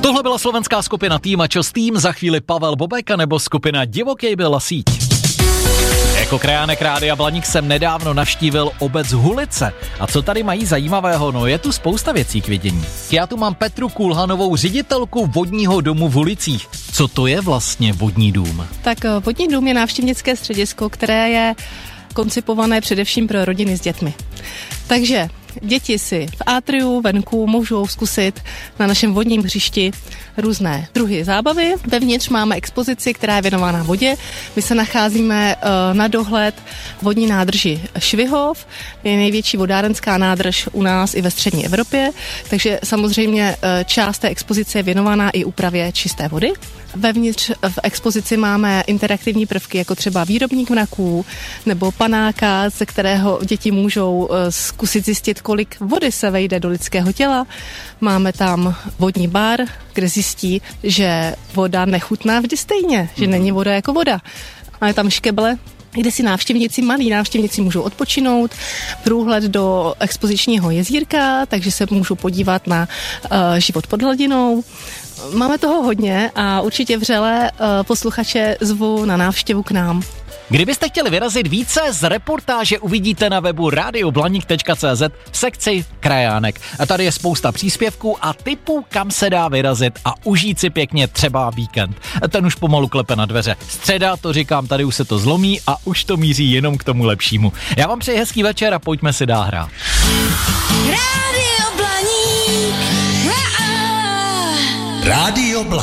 Tohle byla slovenská skupina Tým a Čos Tým, za chvíli Pavel Bobek nebo skupina Divokej byla síť. Jako krajánek Rádia Blaník jsem nedávno navštívil obec Hulice. A co tady mají zajímavého? No je tu spousta věcí k vidění. Já tu mám Petru Kulhanovou, ředitelku vodního domu v Hulicích. Co to je vlastně vodní dům? Tak vodní dům je návštěvnické středisko, které je koncipované především pro rodiny s dětmi. Takže děti si v atriu venku můžou zkusit na našem vodním hřišti různé druhy zábavy. Vevnitř máme expozici, která je věnována vodě. My se nacházíme na dohled vodní nádrži Švihov, je největší vodárenská nádrž u nás i ve střední Evropě, takže samozřejmě část té expozice je věnovaná i úpravě čisté vody. Vevnitř v expozici máme interaktivní prvky, jako třeba výrobník mraků nebo panáka, ze kterého děti můžou zkusit zjistit, kolik vody se vejde do lidského těla. Máme tam vodní bar, kde zjistí, že voda nechutná vždy stejně, že není voda jako voda. Máme tam škeble, kde si malí návštěvníci můžou odpočinout, průhled do expozičního jezírka, takže se můžou podívat na život pod hladinou. Máme toho hodně a určitě vřele posluchače zvu na návštěvu k nám. Kdybyste chtěli vyrazit více, z reportáže uvidíte na webu radioblanik.cz v sekci Krajánek. A tady je spousta příspěvků a tipů, kam se dá vyrazit a užít si pěkně třeba víkend. Ten už pomalu klepe na dveře. Středa, to říkám, tady už se to zlomí a už to míří jenom k tomu lepšímu. Já vám přeji hezký večer a pojďme si dát hrát. Rádio Blaník. Rádio Blaník.